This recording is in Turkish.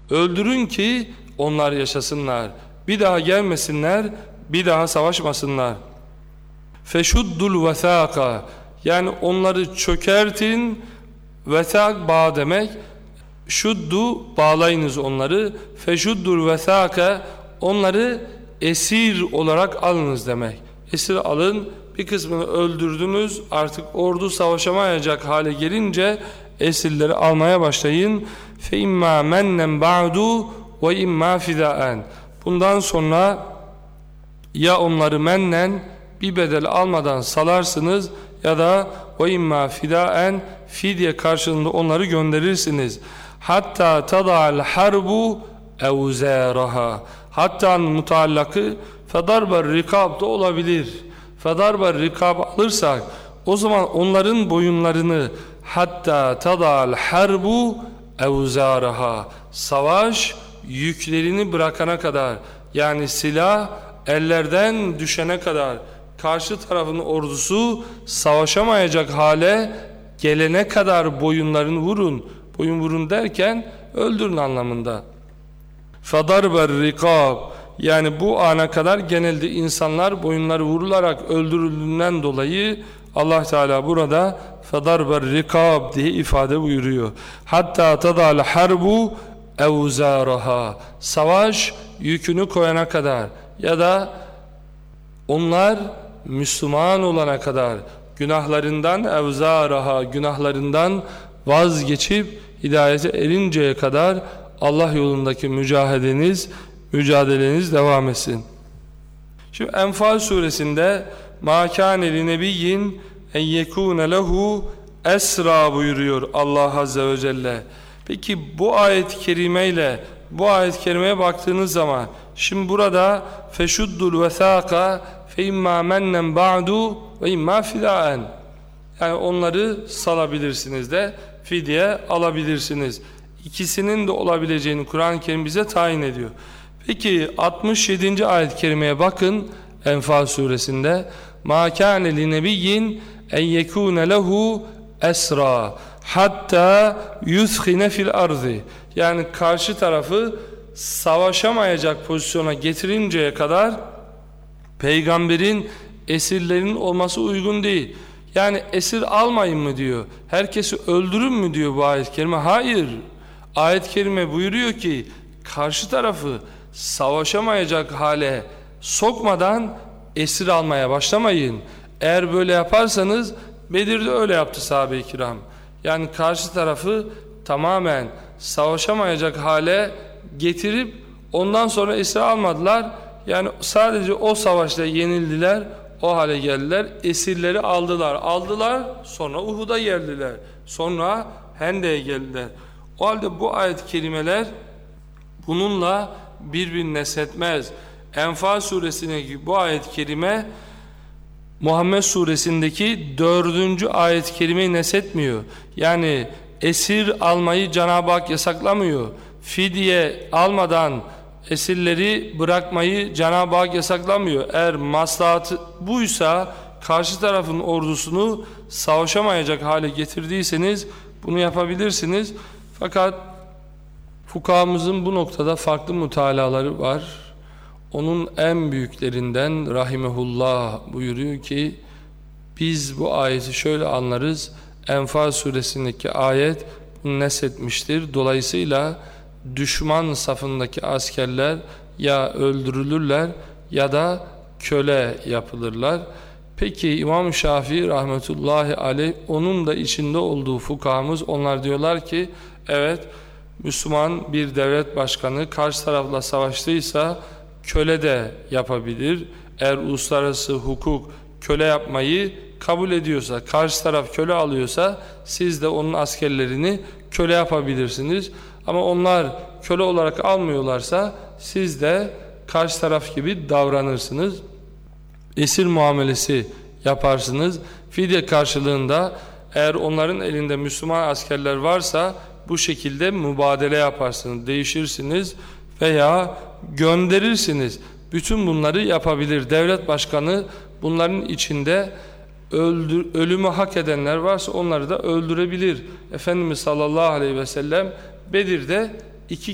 Öldürün ki onlar yaşasınlar. Bir daha gelmesinler, bir daha savaşmasınlar. Feşuddul vesâka, yani onları çökertin. Vesâk bağ demek. Şuddu, bağlayınız onları. Feşuddul vesâke, onları esir olarak alınız demek. Esir alın, bir kısmını öldürdünüz, artık ordu savaşamayacak hale gelince esirleri almaya başlayın. Fe imma mennen ba'du ve imma fidaen. Bundan sonra ya onları mennen, bir bedel almadan salarsınız, ya da ve imma fidaen, fidye karşılığında onları gönderirsiniz. Hatta tada'al harbu evzâraha. Hatta mutallakı fedarbar rikab da olabilir. Fedarbar rikab alırsak o zaman onların boyunlarını, hatta tada'al harbu evzâraha, savaş yüklerini bırakana kadar, yani silah ellerden düşene kadar, karşı tarafın ordusu savaşamayacak hale gelene kadar boyunlarını vurun. Boyun vurun derken öldürün anlamında. Fadarber rikab, yani bu ana kadar genelde insanlar boyunları vurularak öldürüldüğünden dolayı Allah Teala burada fadarber rikab diye ifade buyuruyor. Hatta tadal harbu evzaraha, savaş yükünü koyana kadar, ya da onlar Müslüman olana kadar, günahlarından evzaraha, günahlarından vazgeçip hidayete erinceye kadar Allah yolundaki mücadeleniz devam etsin. Şimdi Enfal suresinde مَا كَانَ لِنَبِيٍّ اَنْ يَكُونَ لَهُ esra buyuruyor Allah Azze ve Celle. Peki bu ayet-i kerimeyle bu ayet-i kerimeye baktığınız zaman, şimdi burada feşuddul vesâka fe immâ mennen ba'du ve immâ fidâen, yani onları salabilirsiniz de fidye alabilirsiniz. İkisinin de olabileceğini Kur'an-ı Kerim bize tayin ediyor. Peki 67. ayet-i kerimeye bakın Enfal suresinde. مَا كَانَ لِنَبِيٍّ اَنْ يَكُونَ لَهُ esra hatta yuzhine fil ardı, yani karşı tarafı savaşamayacak pozisyona getirinceye kadar peygamberin esirlerin olması uygun değil. Yani esir almayın mı diyor, herkesi öldürün mü diyor bu ayet-i kerime? Hayır, ayet-i kerime buyuruyor ki karşı tarafı savaşamayacak hale sokmadan esir almaya başlamayın. Eğer böyle yaparsanız, Bedir'de öyle yaptı sahabe-i kiram, yani karşı tarafı tamamen savaşamayacak hale getirip ondan sonra esir almadılar. Yani sadece o savaşta yenildiler, o hale geldiler, esirleri aldılar, sonra Uhud'a geldiler, sonra Hendek'e geldiler. O halde bu ayet-i kerimeler bununla birbirini nesletmez. Enfal suresindeki bu ayet-i kerime Muhammed suresindeki 4. ayet-i kerimeyi nesletmiyor. Yani esir almayı Cenab-ı Hak yasaklamıyor. Fidye almadan esirleri bırakmayı Cenab-ı Hak yasaklamıyor. Eğer maslahatı buysa, karşı tarafın ordusunu savaşamayacak hale getirdiyseniz bunu yapabilirsiniz. Fakat fukahamızın bu noktada farklı mutalaları var. Onun en büyüklerinden rahimehullah buyuruyor ki, biz bu ayeti şöyle anlarız: Enfal suresindeki ayet bunu neshetmiştir. Dolayısıyla düşman safındaki askerler ya öldürülürler ya da köle yapılırlar. Peki İmam Şafii rahmetullahi aleyh, onun da içinde olduğu fukahamız, onlar diyorlar ki evet, Müslüman bir devlet başkanı karşı tarafla savaştıysa köle de yapabilir. Eğer uluslararası hukuk köle yapmayı kabul ediyorsa, karşı taraf köle alıyorsa, siz de onun askerlerini köle yapabilirsiniz. Ama onlar köle olarak almıyorlarsa siz de karşı taraf gibi davranırsınız. Esir muamelesi yaparsınız. Fidye karşılığında eğer onların elinde Müslüman askerler varsa bu şekilde mübadele yaparsınız, değişirsiniz veya gönderirsiniz. Bütün bunları yapabilir. Devlet başkanı bunların içinde ölümü hak edenler varsa onları da öldürebilir. Efendimiz sallallahu aleyhi ve sellem Bedir'de 2